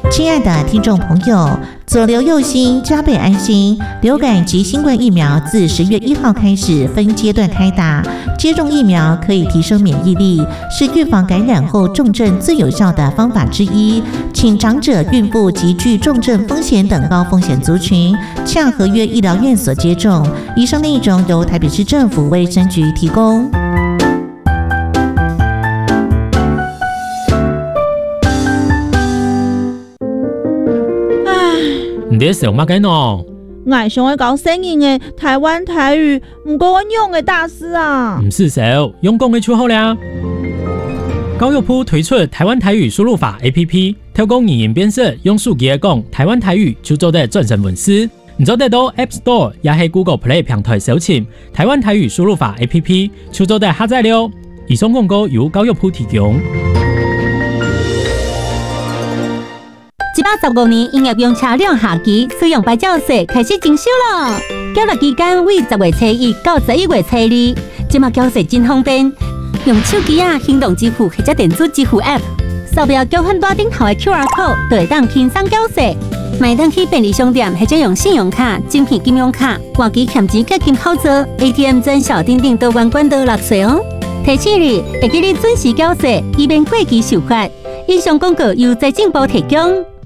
亲爱的听众朋友，左流右心，加倍安心。流感及新冠疫苗自10月1号开始分阶段开打，接种疫苗可以提升免疫力，是预防感染后重症最有效的方法之一。请长者、孕妇及具重症风险等高风险族群，向合约医疗院所接种。以上内容由台北市政府卫生局提供。 你在想乜嘅喏？ 我想要搞新颖的台湾台语，不过我用的大师啊， 唔是少，用功嘅出好啦。教育部推出台湾台语输入法 APP， 透過語言辨識，用手機嚟講台灣台語就做得轉成文字。你做得到 App Store 也係 Google Play 平台搜尋台灣台語輸入法 APP， 就做得下載了。以上廣告由教育部提供。 115年營業用車輛下期使用牌照稅開始徵收了，繳納期間為10月初1到11月初2，即馬繳稅真方便，用手機行動支付或者電子支付 App， 掃描繳款大頂頭的 QR code， 就會當輕鬆繳稅。買當去便利商店或者用信用卡、晶片金融卡、換機欠錢結金口座、ATM 轉小等等都關關都納稅哦。提醒你，會記你準時繳稅，以免過期受罰。以上廣告由財政部提供。